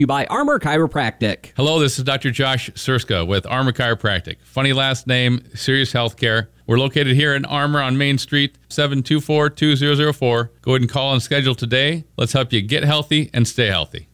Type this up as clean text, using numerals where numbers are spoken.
by Armor Chiropractic. Hello, this is Dr. Josh Surska with Armor Chiropractic. Funny last name, serious healthcare. We're located here in Armor on Main Street, 724-2004. Go ahead and call and schedule today. Let's help you get healthy and stay healthy.